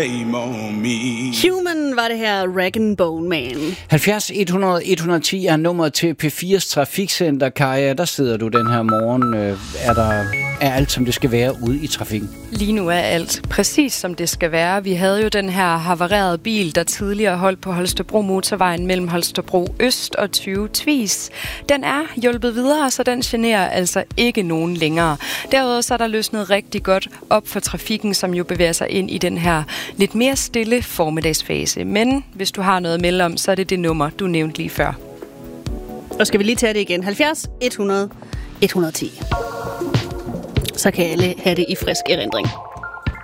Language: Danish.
Human var det her, Rag & Bone Man. 70 100 110 er nummeret til P4's Trafikcenter. Kaja, der sidder du den her morgen. Er alt, som det skal være ude i trafikken? Lige nu er alt præcis, som det skal være. Vi havde jo den her havarerede bil, der tidligere holdt på Holstebro Motorvejen mellem Holstebro Øst og 20 Tvis. Den er hjulpet videre, så den generer altså ikke nogen længere. Derudover så er der løsnet rigtig godt op for trafikken, som jo bevæger sig ind i den her lidt mere stille formiddagsfase. Men hvis du har noget at melde om, så er det nummer, du nævnte lige før. Og skal vi lige tage det igen? 70 100 110. Så kan alle have det i frisk erindring.